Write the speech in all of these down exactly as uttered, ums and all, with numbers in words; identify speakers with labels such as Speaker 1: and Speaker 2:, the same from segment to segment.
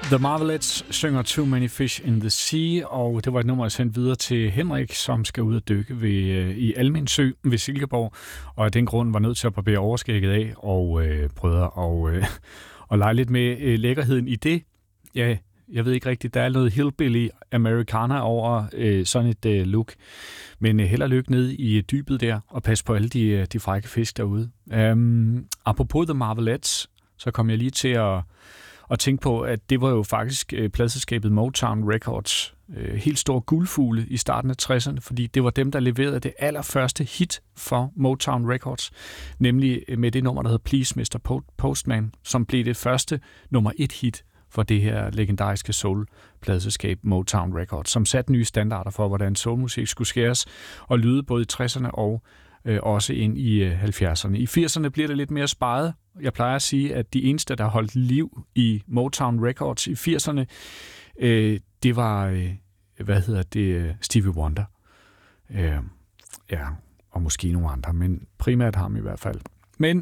Speaker 1: The Marvelettes synger Too Many Fish in the Sea, og det var et nummer, jeg sendte videre til Henrik, som skal ud og dykke ved, øh, i Almindsø ved Silkeborg, og af den grund var nødt til at barbere overskægget af og øh, prøvede at, øh, at lege lidt med øh, lækkerheden i det. Ja, jeg ved ikke rigtigt, der er noget hillbilly americana over øh, sådan et øh, look, men øh, held og lykke ned i dybet der, og pas på alle de, de frække fisk derude. Um, apropos The Marvelettes, så kom jeg lige til at Og tænk på, at det var jo faktisk øh, pladselskabet Motown Records øh, helt store guldfugle i starten af tresserne, fordi det var dem, der leverede det allerførste hit for Motown Records, nemlig med det nummer, der hedder Please mister Postman, som blev det første nummer et hit for det her legendariske soul-pladselskab Motown Records, som satte nye standarder for, hvordan soulmusik skulle skæres og lyde både i tresserne og øh, også ind i øh, halvfjerdserne. I firserne bliver det lidt mere sparet. Jeg plejer at sige, at de eneste, der holdt liv i Motown Records i firserne, øh, det var, øh, hvad hedder det, Stevie Wonder. Øh, ja, og måske nogle andre, men primært ham i hvert fald. Men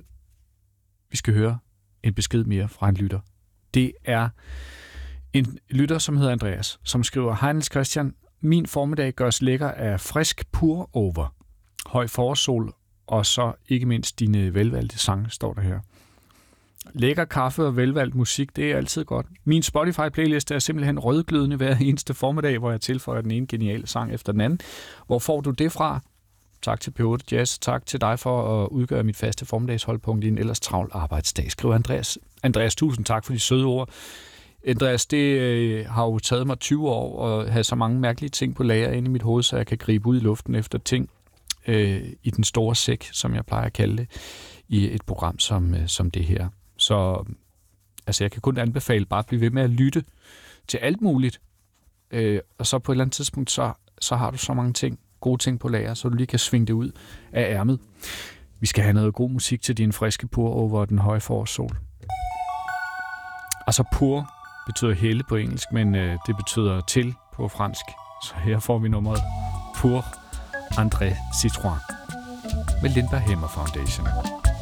Speaker 1: vi skal høre en besked mere fra en lytter. Det er en lytter, som hedder Andreas, som skriver: Hej Niels Christian, min formiddag gøres lækker af frisk pour over, høj forårssol, og så ikke mindst dine velvalgte sange, står der her. Lækker kaffe og velvalgt musik, det er altid godt. Min Spotify-playlist er simpelthen rødglødende hver eneste formiddag, hvor jeg tilføjer den ene geniale sang efter den anden. Hvor får du det fra? Tak til P otte Jazz, tak til dig for at udgøre mit faste formiddagsholdpunkt i en ellers travl arbejdsdag, skriver Andreas. Andreas, tusind tak for de søde ord. Andreas, det øh, har jo taget mig tyve år at have så mange mærkelige ting på lager inde i mit hoved, så jeg kan gribe ud i luften efter ting øh, i den store sæk, som jeg plejer at kalde det, i et program som, øh, som det her. Så altså, jeg kan kun anbefale bare at blive ved med at lytte til alt muligt. Øh, og så på et eller andet tidspunkt, så, så har du så mange ting, gode ting på lager, så du lige kan svinge det ud af ærmet. Vi skal have noget god musik til din friske pour over den høje forårssol. Altså pour betyder helle på engelsk, men øh, det betyder til på fransk. Så her får vi nummeret Pour André Citroën med Linda Hammer Foundation.